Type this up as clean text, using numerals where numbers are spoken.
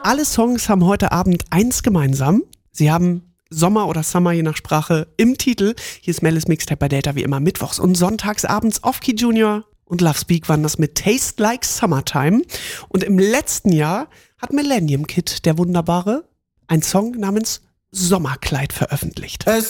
Alle Songs haben heute Abend eins gemeinsam. Sie haben Sommer oder Summer, je nach Sprache, im Titel. Hier ist Melis Mixtape bei Delta wie immer mittwochs und sonntags abends. Off-Key Junior und Love Speak waren das mit Taste Like Summertime. Und im letzten Jahr hat Millennium Kid, der Wunderbare, einen Song namens Sommerkleid veröffentlicht. Es